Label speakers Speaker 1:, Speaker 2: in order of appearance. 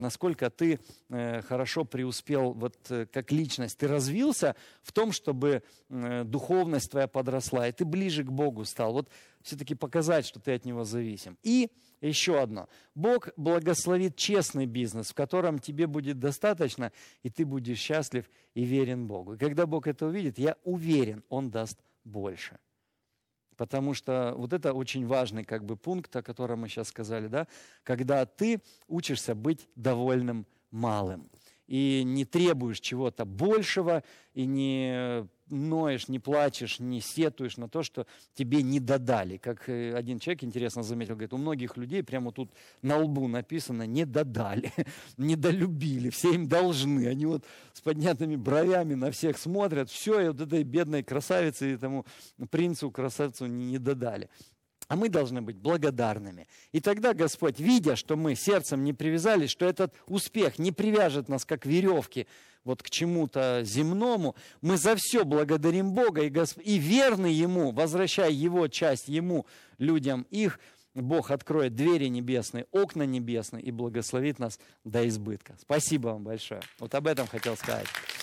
Speaker 1: насколько ты хорошо преуспел как личность. Ты развился в том, чтобы духовность твоя подросла, и ты ближе к Богу стал. Вот все-таки показать, что ты от Него зависим. И еще одно. Бог благословит честный бизнес, в котором тебе будет достаточно, и ты будешь счастлив и верен Богу. И когда Бог это увидит, я уверен, Он даст больше. Потому что вот это очень важный пункт, о котором мы сейчас сказали, да? Когда ты учишься быть довольным малым. И не требуешь чего-то большего, и не ноешь, не плачешь, не сетуешь на то, что тебе не додали. Как один человек интересно заметил, говорит, у многих людей прямо тут на лбу написано «не додали», «недолюбили», все им должны. Они вот с поднятыми бровями на всех смотрят, все, и вот этой бедной красавице, этому принцу, красавцу не додали. А мы должны быть благодарными. И тогда Господь, видя, что мы сердцем не привязались, что этот успех не привяжет нас, как веревки, к чему-то земному, мы за все благодарим Бога, и верный Ему, возвращая Его часть Ему, людям их, Бог откроет двери небесные, окна небесные и благословит нас до избытка. Спасибо вам большое. Вот об этом хотел сказать.